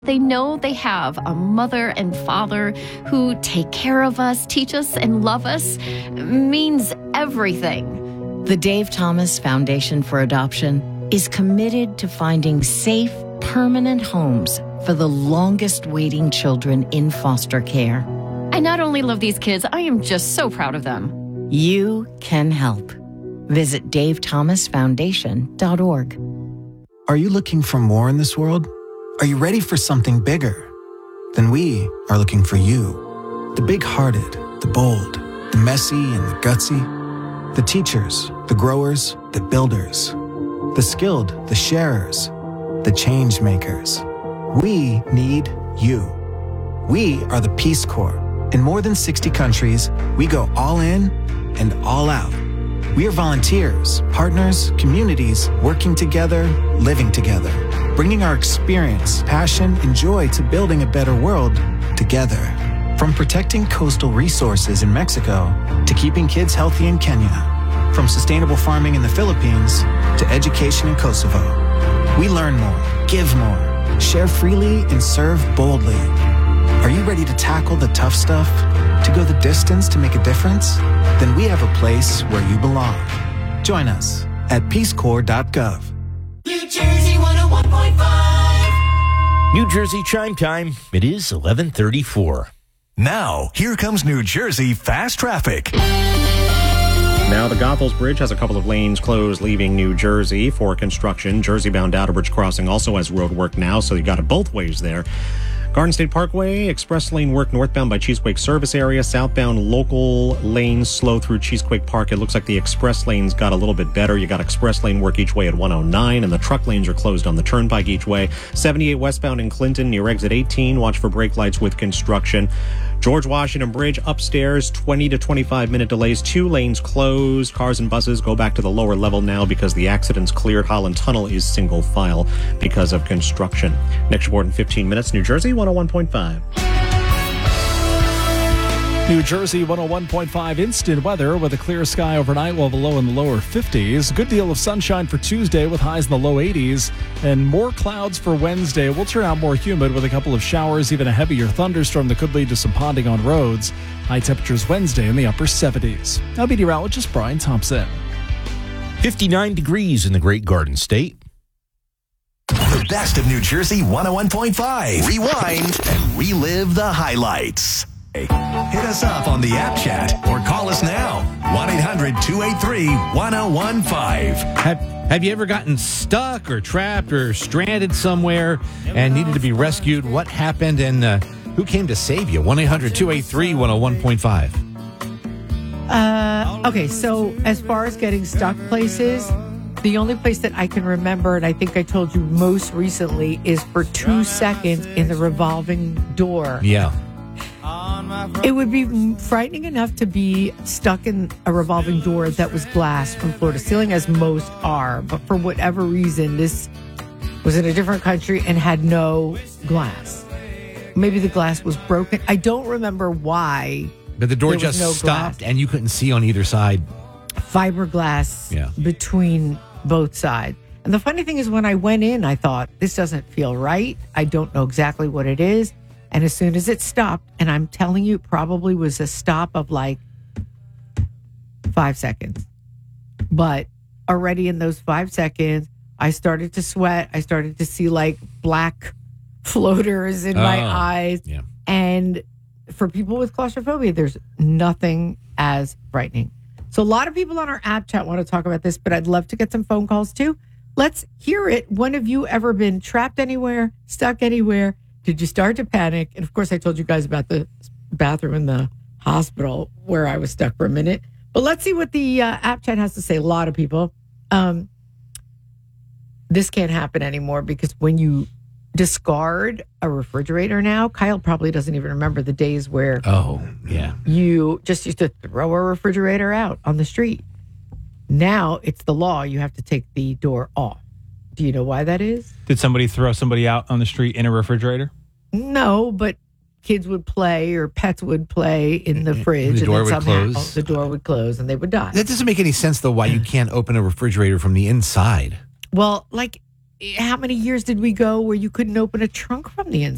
They know they have a mother and father who take care of us, teach us, and love us. Means everything. The Dave Thomas Foundation for Adoption is committed to finding safe, permanent homes for the longest waiting children in foster care. I not only love these kids, I am just so proud of them. You can help. Visit davethomasfoundation.org. Are you looking for more in this world? Are you ready for something bigger? Then we are looking for you. The big-hearted, the bold, the messy and the gutsy. The teachers, the growers, the builders. The skilled, the sharers, the change makers. We need you. We are the Peace Corps. In more than 60 countries, we go all in and all out. We are volunteers, partners, communities, working together, living together, bringing our experience, passion, and joy to building a better world together. From protecting coastal resources in Mexico to keeping kids healthy in Kenya, from sustainable farming in the Philippines to education in Kosovo. We learn more, give more, share freely, and serve boldly. Are you ready to tackle the tough stuff? To go the distance to make a difference? Then we have a place where you belong. Join us at peacecorps.gov. New Jersey 101.5. New Jersey Chime Time. It is 11:34. Now, here comes New Jersey Fast Traffic. Now, the Goethals Bridge has a couple of lanes closed leaving New Jersey for construction. Jersey-bound Outerbridge Crossing also has road work now, so you got it both ways there. Garden State Parkway, express lane work northbound by Cheesequake service area. Southbound local lanes slow through Cheesequake Park. It looks like the express lanes got a little bit better. You got express lane work each way at 109, and the truck lanes are closed on the turnpike each way. 78 westbound in Clinton near exit 18. Watch for brake lights with construction. George Washington Bridge upstairs, 20 to 25-minute delays. 2 lanes closed. Cars and buses go back to the lower level now because the accident's cleared. Holland Tunnel is single file because of construction. Next report in 15 minutes. New Jersey 101.5. New Jersey 101.5 instant weather with a clear sky overnight while the low in the lower 50s. Good deal of sunshine for Tuesday with highs in the low 80s. And more clouds for Wednesday. Will turn out more humid with a couple of showers, even a heavier thunderstorm that could lead to some ponding on roads. High temperatures Wednesday in the upper 70s. Now meteorologist Brian Thompson. 59 degrees in the Great Garden State. The best of New Jersey 101.5. Rewind and relive the highlights. Hit us up on the app chat or call us now. 1-800-283-1015. Have you ever gotten stuck or trapped or stranded somewhere and needed to be rescued? What happened and who came to save you? 1-800-283-101.5. Okay, so as far as getting stuck places, the only place that I can remember, and I think I told you most recently, is for 2 seconds in the revolving door. Yeah. It would be frightening enough to be stuck in a revolving door that was glass from floor to ceiling, as most are. But for whatever reason, this was in a different country and had no glass. Maybe the glass was broken. I don't remember why. But the door just stopped and you couldn't see on either side. Fiberglass between both sides. And the funny thing is, when I went in, I thought, this doesn't feel right. I don't know exactly what it is. And as soon as it stopped, and I'm telling you, it probably was a stop of like 5 seconds. But already in those 5 seconds, I started to sweat. I started to see like black floaters in my eyes. Yeah. And for people with claustrophobia, there's nothing as frightening. So a lot of people on our app chat want to talk about this, but I'd love to get some phone calls too. Let's hear it. When have you ever been trapped anywhere, stuck anywhere? Did you start to panic? And of course, I told you guys about the bathroom in the hospital where I was stuck for a minute. But let's see what the app chat has to say. A lot of people. This can't happen anymore because when you discard a refrigerator now, Kyle probably doesn't even remember the days where you just used to throw a refrigerator out on the street. Now it's the law. You have to take the door off. Do you know why that is? Did somebody throw somebody out on the street in a refrigerator? No, but kids would play or pets would play in the fridge. The door and then would somehow close. the door would close and they would die. That doesn't make any sense, though, why you can't open a refrigerator from the inside. Well, like, how many years did we go where you couldn't open a trunk from the inside?